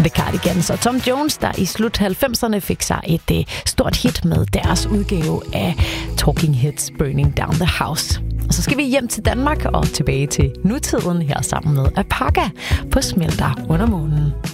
The Cardigans og Tom Jones, der i slut 90'erne fik sig et stort hit med deres udgave af Talking Heads Burning Down the House. Og så skal vi hjem til Danmark og tilbage til nutiden her sammen med Apaka på Smelter under månen.